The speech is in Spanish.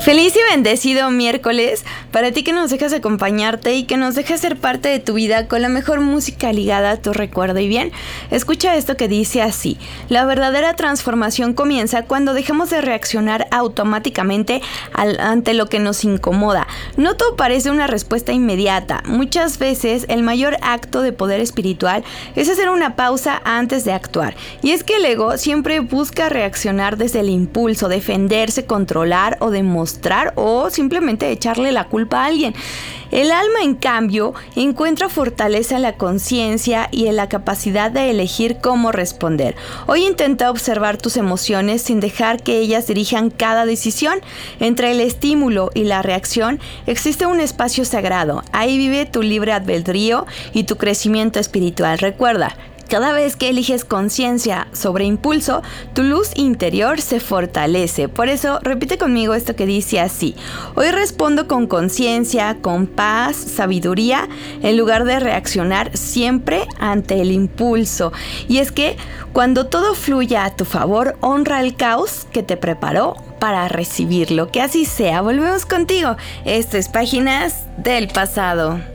Feliz y bendecido miércoles para ti que nos dejas acompañarte y que nos dejas ser parte de tu vida con la mejor música ligada a tu recuerdo. Y bien, escucha esto que dice así: la verdadera transformación comienza cuando dejamos de reaccionar automáticamente ante lo que nos incomoda. No todo parece una respuesta inmediata. Muchas veces el mayor acto de poder espiritual es hacer una pausa antes de actuar. Y es que el ego siempre busca reaccionar desde el impulso, defenderse, controlar o demostrar o simplemente echarle la culpa a alguien. El alma, en cambio, encuentra fortaleza en la conciencia y en la capacidad de elegir cómo responder. Hoy intenta observar tus emociones sin dejar que ellas dirijan cada decisión. Entre el estímulo y la reacción existe un espacio sagrado. Ahí vive tu libre albedrío y tu crecimiento espiritual. Recuerda, cada vez que eliges conciencia sobre impulso, tu luz interior se fortalece. Por eso, repite conmigo esto que dice así: hoy respondo con conciencia, con paz, sabiduría, en lugar de reaccionar siempre ante el impulso. Y es que cuando todo fluya a tu favor, honra el caos que te preparó para recibirlo. Que así sea. Volvemos contigo. Esto es Páginas del Pasado.